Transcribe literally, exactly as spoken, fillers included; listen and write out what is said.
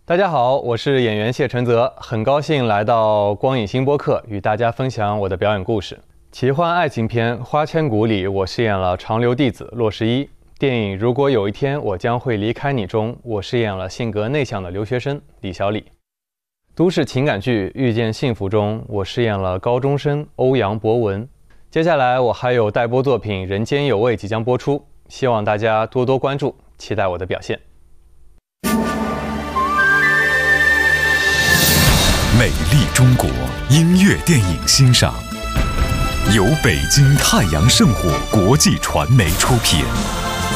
大家好，我是演员谢承泽，很高兴来到光影新播客，与大家分享我的表演故事。奇幻爱情片《花千骨》里，我饰演了长流弟子洛十一。电影《如果有一天我将会离开你》中，我饰演了性格内向的留学生李小李。都市情感剧《遇见幸福》中，我饰演了高中生欧阳博文。接下来我还有待播作品《人间有味》即将播出，希望大家多多关注，期待我的表现。 美丽中国音乐电影欣赏，由北京太阳圣火国际传媒出品。